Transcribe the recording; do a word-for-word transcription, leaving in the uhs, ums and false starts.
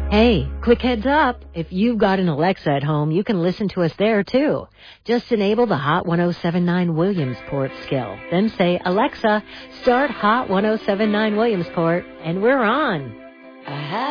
Hey, quick heads up. If you've got an Alexa at home, you can listen to us there, too. Just enable the Hot ten seventy-nine Williamsport skill. Then say, Alexa, start Hot ten seventy-nine Williamsport, and we're on. I